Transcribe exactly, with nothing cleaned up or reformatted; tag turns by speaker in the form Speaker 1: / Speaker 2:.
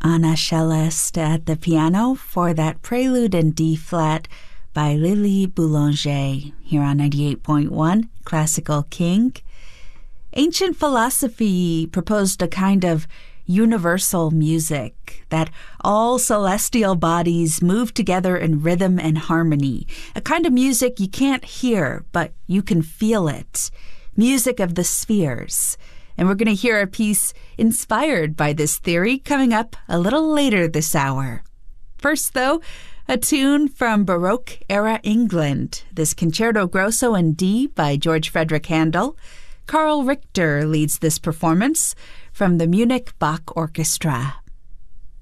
Speaker 1: Anna Céleste at the piano for that Prelude in D-flat by Lily Boulanger here on ninety-eight point one Classical King. Ancient philosophy proposed a kind of universal music, that all celestial bodies move together in rhythm and harmony, a kind of music you can't hear, but you can feel it, music of the spheres. And we're going to hear a piece inspired by this theory coming up a little later this hour. First, though, a tune from Baroque-era England, this Concerto Grosso in D by George Frederick Handel. Carl Richter leads this performance from the Munich Bach Orchestra.